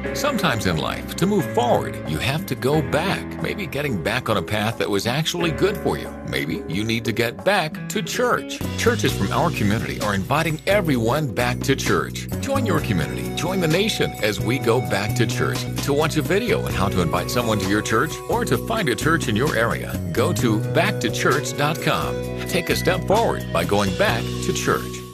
Sometimes in life, to move forward, you have to go back. Maybe getting back on a path that was actually good for you. Maybe you need to get back to church. Churches from our community are inviting everyone back to church. Join your community, join the nation as we go back to church. To watch a video on how to invite someone to your church or to find a church in your area, go to backtochurch.com. Take a step forward by going back to church.